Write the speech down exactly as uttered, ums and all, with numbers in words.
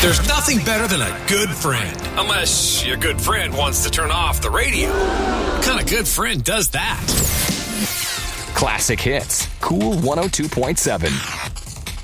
There's nothing better than a good friend. Unless your good friend wants to turn off the radio. What kind of good friend does that? Classic Hits. Cool one oh two point seven.